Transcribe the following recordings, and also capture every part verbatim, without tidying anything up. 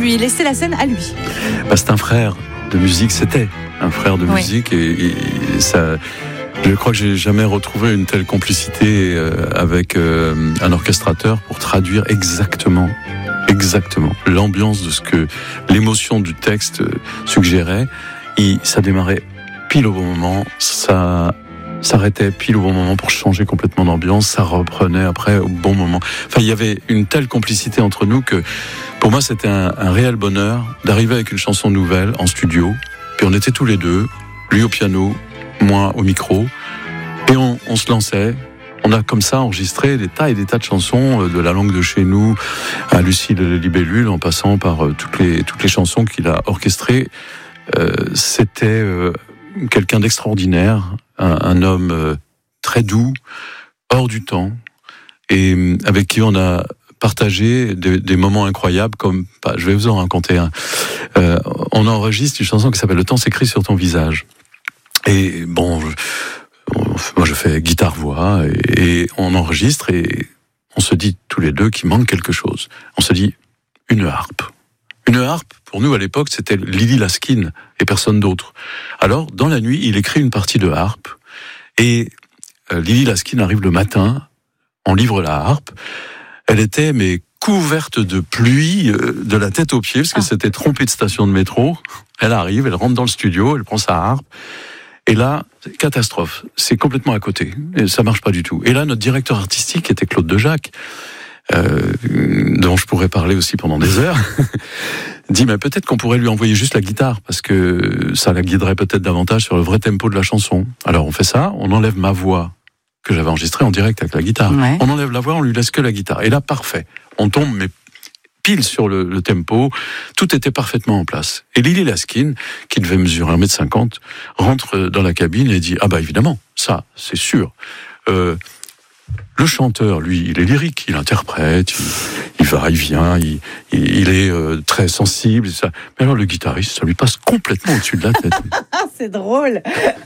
lui laisser la scène à lui. Bah, c'est un frère de musique, c'était un frère de Oui. musique et, et ça. Je crois que j'ai jamais retrouvé une telle complicité euh, avec euh, un orchestrateur pour traduire exactement, exactement l'ambiance de ce que l'émotion du texte suggérait. Et ça démarrait pile au bon moment, ça s'arrêtait pile au bon moment pour changer complètement d'ambiance, ça reprenait après au bon moment. Enfin, il y avait une telle complicité entre nous que pour moi c'était un, un réel bonheur d'arriver avec une chanson nouvelle en studio. Puis on était tous les deux, lui au piano, moi au micro, et on, on se lançait. On a comme ça enregistré des tas et des tas de chansons, de La langue de chez nous à Lucille et les libellules, en passant par toutes les, toutes les chansons qu'il a orchestrées. Euh, c'était euh, quelqu'un d'extraordinaire, un, un homme euh, très doux, hors du temps, et euh, avec qui on a partagé des, des moments incroyables, comme, bah, je vais vous en raconter un. Euh, on enregistre une chanson qui s'appelle « Le temps s'écrit sur ton visage ». Et bon, je, moi je fais guitare-voix, et, et on enregistre, et on se dit tous les deux qu'il manque quelque chose. On se dit une harpe. Une harpe, pour nous à l'époque, c'était Lily Laskin et personne d'autre. Alors, dans la nuit, il écrit une partie de harpe, et euh, Lily Laskin arrive le matin, on livre la harpe. Elle était, mais couverte de pluie, euh, de la tête aux pieds, parce que ah. c'était trompé de station de métro. Elle arrive, elle rentre dans le studio, elle prend sa harpe, et là, catastrophe, c'est complètement à côté, et ça marche pas du tout. Et là, notre directeur artistique était Claude Dejac, euh, dont je pourrais parler aussi pendant des heures, dit mais peut-être qu'on pourrait lui envoyer juste la guitare, parce que ça la guiderait peut-être davantage sur le vrai tempo de la chanson. Alors on fait ça, on enlève ma voix, que j'avais enregistrée en direct avec la guitare. Ouais. On enlève la voix, on lui laisse que la guitare. Et là, parfait. On tombe, mais pile sur le, le tempo, tout était parfaitement en place. Et Lily Laskin, qui devait mesurer un mètre cinquante, rentre dans la cabine et dit « Ah bah évidemment, ça, c'est sûr. Euh, » Le chanteur, lui, il est lyrique, il interprète, il, il va, il vient, il, il, il est euh, très sensible. Ça. Mais alors le guitariste, ça lui passe complètement au-dessus de la tête. C'est drôle.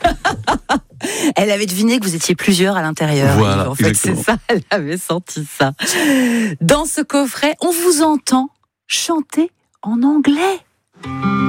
Elle avait deviné que vous étiez plusieurs à l'intérieur. Voilà, en fait, exactement. C'est ça, elle avait senti ça. Dans ce coffret, on vous entend chanter en anglais.